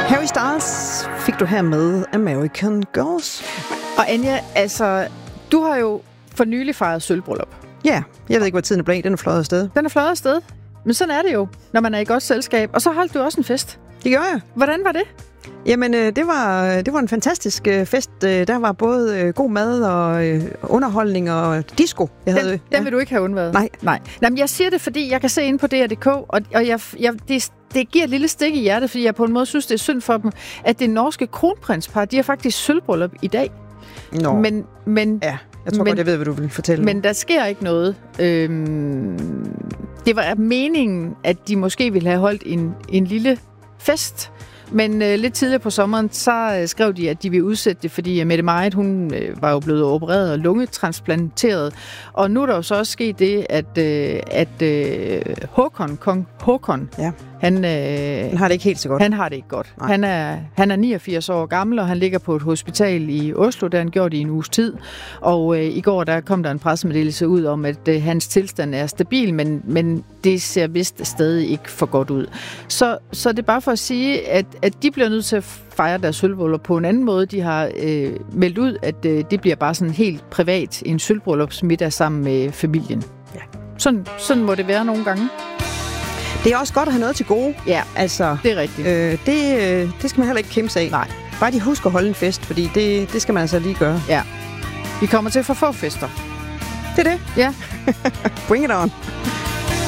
Harry Styles fik du her med American Girls. Og Anja, altså, du har jo for nylig fejret sølvbryllup. Ja, jeg ved ikke, hvor tiden er blevet. Den er fløjet afsted. Den er fløjet afsted. Men sådan er det jo, når man er i godt selskab. Og så holdt du også en fest. Det gør jeg. Hvordan var det? Jamen, det var en fantastisk fest. Der var både god mad og underholdning og disco. Den vil du ikke have undværet? Nej. Jamen, jeg siger det, fordi jeg kan se ind på DR.dk, og det giver et lille stik i hjertet, fordi jeg på en måde synes, det er synd for dem, at det norske kronprinspar, de har faktisk sølvbryllup i dag. Nå. Men ja, jeg tror godt, jeg ved, hvad du vil fortælle. Men der sker ikke noget. Det var meningen, at de måske ville have holdt en lille fest. Men lidt tidligere på sommeren, så skrev de, at de ville udsætte det, fordi Mette Marit, hun var jo blevet opereret og lungetransplanteret. Og nu er der jo så også sket det, at kong Håkon, ja. Han har det ikke helt så godt. Han har det ikke godt. Han er 89 år gammel, og han ligger på et hospital i Oslo, der han gjort i en uges tid. Og i går der kom der en pressemeddelelse ud om, at hans tilstand er stabil, men det ser vist stadig ikke for godt ud. Så det er bare for at sige, at de bliver nødt til at fejre deres sølvbryllup på en anden måde. De har meldt ud, at det bliver bare sådan helt privat, en sølvbryllupsmiddag sammen med familien. Ja. Sådan må det være nogle gange. Det er også godt at have noget til gode. Ja, altså, det er rigtigt. Det skal man heller ikke kæmpe sig af. Nej. Bare de husker at holde en fest, fordi det skal man altså lige gøre. Ja. Vi kommer til for få fester. Det er det. Ja. Bring it on.